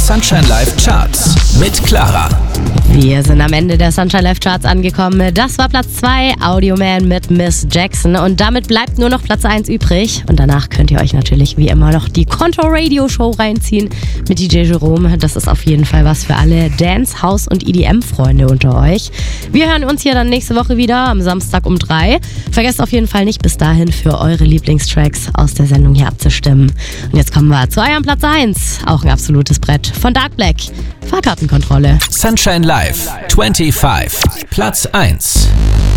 Sunshine Live Charts mit Clara. Wir sind am Ende der Sunshine Live Charts angekommen. Das war Platz 2, Audioman mit Miss Jackson. Und damit bleibt nur noch Platz 1 übrig. Und danach könnt ihr euch natürlich wie immer noch die Konto Radio Show reinziehen mit DJ Jerome. Das ist auf jeden Fall was für alle Dance, House und EDM-Freunde unter euch. Wir hören uns hier dann nächste Woche wieder am Samstag um 3. Vergesst auf jeden Fall nicht bis dahin für eure Lieblingstracks aus der Sendung hier abzustimmen. Und jetzt kommen wir zu eurem Platz 1. Auch ein absolutes Brett von Dark Black. Fahrkartenkontrolle. Sunshine Live 25, Platz 1.